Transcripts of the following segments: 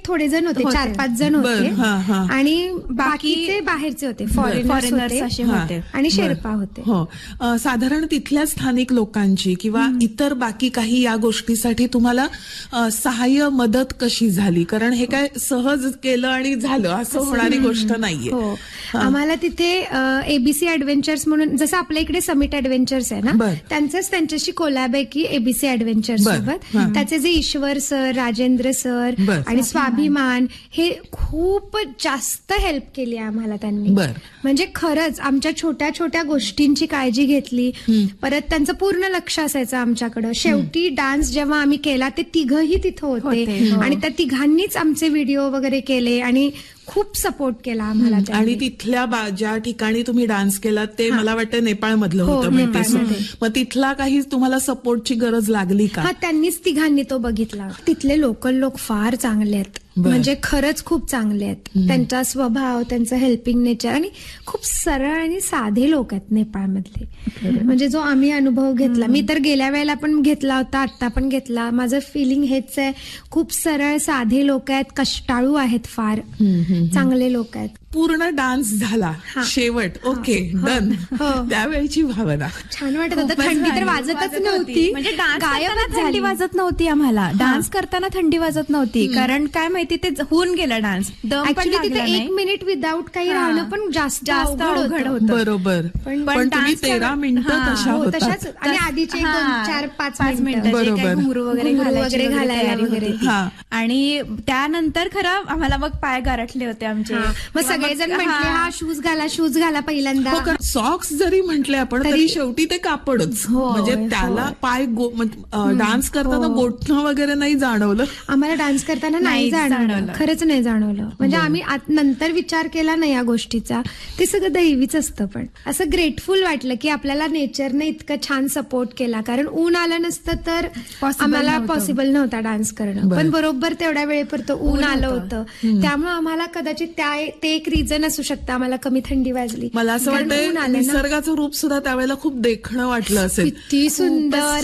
थोडे जण होते, 4-5 जण होते आणि बाकीचे बाहेरचे होते, फॉरेनर्स असे होते आणि शेर्पा होते. हो, साधारण तिथल्या स्थानिक लोकांची किंवा इतर बाकी काही या गोष्टीसाठी तुम्हाला सहाय्य मदत कशी झाली? कारण हे काय सहज केलं आणि झालं असं होणारी गोष्ट नाहीये. हो, आम्हाला तिथे एबीसी ऍडव्हेंचर्स म्हणून, जसं आपल्या इकडे समिट ऍडव्हेंचर्स आहे ना, त्यांच्याशी कोलॅब आहे की एबीसी ऍडव्हेंचर्स सोबत. त्याचे जे ईश्वर सर, राजेंद्र सर आणि स्वाभिमान, हे खूप जास्त हेल्प केली आम्हाला त्यांनी. म्हणजे खरंच आमच्या छोट्या छोट्या गोष्टींची काळजी घेतली. परत त्यांचं पूर्ण लक्ष असायचं आमच्याकडं. शेवटी डान्स जेव्हा आम्ही केला ते तिघही तिथं होते आणि त्या तिघांनीच आमचे व्हिडिओ वगैरे केले आणि खूप सपोर्ट केला आम्हाला. आणि तिथल्या ज्या ठिकाणी तुम्ही डान्स केला ते मला वाटतं नेपाळमधलं होतं. मग तिथला काही तुम्हाला सपोर्टची गरज लागली का? हा, त्यांनीच तिघांनी तो बघितला. तिथले लोकल लोक फार चांगले आहेत, म्हणजे खरंच खूप चांगले आहेत. त्यांचा स्वभाव, त्यांचं हेल्पिंग नेचर आणि खूप सरळ आणि साधे लोक आहेत नेपाळमधले. म्हणजे जो आम्ही अनुभव घेतला, मी तर गेल्या वेळेला पण घेतला होता, आता पण घेतला, माझं फिलिंग हेच आहे. खूप सरळ साधे लोक आहेत, कष्टाळू आहेत, फार चांगले लोक आहेत. पूर्ण डान्स झाला, शेवट ओके डन, त्यावेळीची भावना छान वाटत होतं. थंडी तर वाजतच नव्हती, म्हणजे गायबच थंडी वाजत नव्हती आम्हाला. डान्स करताना थंडी वाजत नव्हती, कारण काय माहिती ते होऊन गेला डान्स. तिथे 1 मिनिट विदाऊट काही राहणं पण जास्त अवघड होतं. बरोबर, पण तुम्ही 13 मिनिटं तशाच आणि आधीचे 4-5 मिनिटं बरोबर घुंगरू वगैरे घालायला वगैरे. आणि त्यानंतर खरं आम्हाला मग पाय गारठले होते आमचे. सगळेजण म्हटले हा शूज घाला पहिल्यांदा. सॉक्स जरी म्हटले आपण तरी शेवटी ते कापडच, म्हणजे त्याला पाय डान्स करताना गोठणं वगैरे नाही जाणवलं आम्हाला. डान्स करताना नाही जाणवलं, खरंच नाही जाणवलं. म्हणजे आम्ही नंतर विचार केला नाही या गोष्टीचा. ते सगळं दैवीच असतं. पण असं ग्रेटफुल वाटलं की आपल्याला नेचरने इतकं छान सपोर्ट केला. कारण ऊन आलं नसतं तर आम्हाला पॉसिबल नव्हता डान्स करणं. पण बरोबर तेवढ्या वेळेपर्यंत ऊन आलं होतं, त्यामुळे आम्हाला कदाचित ते एक रिझन असू शकतं आम्हाला कमी थंडी वाजली. मला असं वाटतं निसर्गाचं रूप सुद्धा त्यावेळेला खूप देखणं वाटलं असेल. किती सुंदर,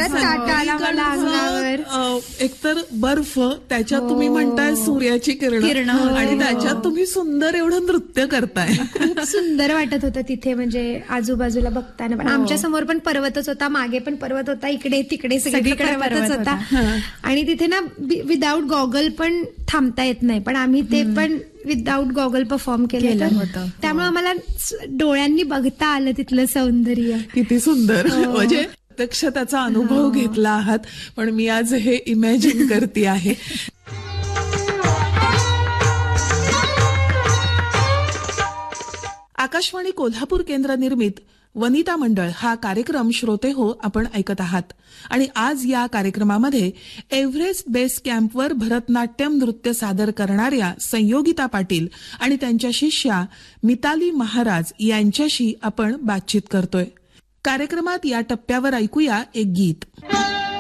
एकतर बर्फ, त्याच्यात तुम्ही म्हणताय सूर्याची किरण आणि त्याच्यात तुम्ही सुंदर एवढं नृत्य करताय. खूप सुंदर वाटत होतं तिथे, म्हणजे आजूबाजूला बघताना. पण आमच्या समोर पण पर्वतच होता, मागे पण पर्वत होता, इकडे तिकडे सगळीकडे पर्वतच होता. आणि तिथे ना विदाऊट गॉगल पण थांबता येत नाही, पण आम्ही ते पण विदाऊट गॉगल परफॉर्म केलं होतं. त्यामुळे आम्हाला डोळ्यांनी बघता आलं तिथलं सौंदर्य. किती सुंदर, म्हणजे प्रत्यक्ष त्याचा अनुभव घेतला आहात. पण मी आज हे इमॅजिन करते आहे. आकाशवाणी कोल्हापूर केंद्र निर्मित वनिता मंडळ हा कार्यक्रम श्रोते हो आपण ऐकत आहात. आणि आज या कार्यक्रमामध्ये एव्हरेस्ट बेस कॅम्पवर भरतनाट्यम नृत्य सादर करणाऱ्या संयोगिता पाटील आणि त्यांच्या शिष्या मिताली महाराज यांच्याशी आपण बातचीत करतोय. कार्यक्रमात या टप्प्यावर ऐकूया एक गीत.